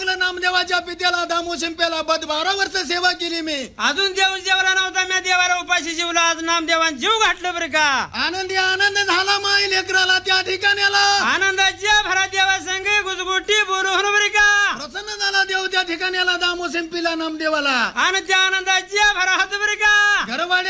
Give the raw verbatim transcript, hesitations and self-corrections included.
लागलं नामदेवाच्या पित्याला दामू शिंप्याला बद बारा वर्ष सेवा केली मी. अजून देव जेवला नव्हता मी देवाला उपाशी जीवला आज नामदेवान जीव घातलं बरं का. आनंदी आनंद झाला माई लेकराला त्या ठिकाण्याला. आनंदाच्या भरा देवा संग गुजगुटी बोलून बरं का. प्रसन्न झाला देव त्या ठिकाण्याला दामू शिंपीला नामदेवाला. आणि त्या आनंदाच्या भरा हात बरं का. घरवाड्या